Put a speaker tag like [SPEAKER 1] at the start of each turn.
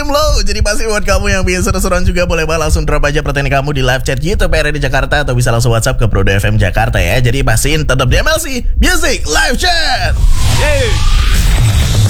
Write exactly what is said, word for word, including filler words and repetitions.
[SPEAKER 1] tim lo. Jadi pasti buat kamu yang biasa seru-seruan juga, boleh banget langsung drop aja pertanyaan kamu di live chat YouTube R R D Jakarta, atau bisa langsung WhatsApp ke Prodo F M Jakarta ya. Jadi pastiin tetap di M L C Music Live Chat.
[SPEAKER 2] Yeay.